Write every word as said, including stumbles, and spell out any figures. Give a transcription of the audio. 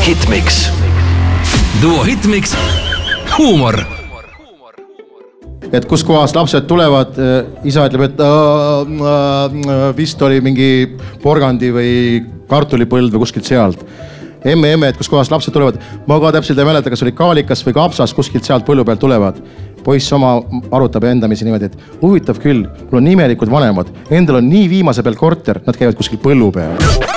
Hitmix. Duo Hitmix. Huumor. Et kus kohast lapsed tulevad, isa ütleb, et äh, äh, vist oli mingi porgandi või kartulipõld või kuskilt sealt. Emme, emme, et kus kohast lapsed tulevad. Ma ka täpselt ei mäleta, kas oli kaalikas või kapsas kuskilt sealt põllu pealt tulevad. Poiss oma arutab endamisi niimoodi, et huvitav küll, mul on nimelikud vanemad. Endal on nii viimase peal korter, nad käivad kuskil põllu peal.